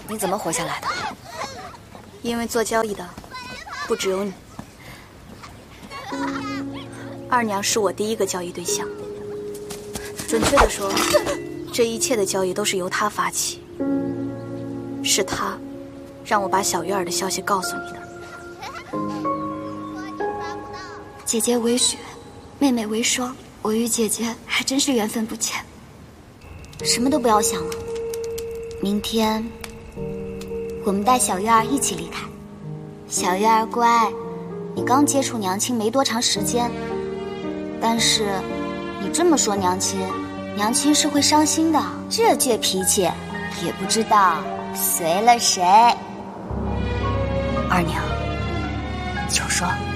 你怎么活下来的？ 因为做交易的不只有你。二娘是我第一个交易对象，准确的说，这一切的交易都是由她发起，是她让我把小月儿的消息告诉你的。 姐姐为雪，妹妹为霜，我与姐姐还真是缘分不浅。什么都不要想了，明天我们带小月儿一起离开。小月儿乖，你刚接触娘亲没多长时间，但是你这么说娘亲，娘亲是会伤心的。这倔脾气，也不知道随了谁。 二娘，就说。